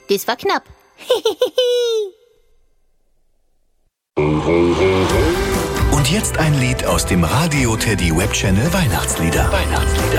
Das war knapp. Und jetzt ein Lied aus dem Radio Teddy Webchannel Weihnachtslieder.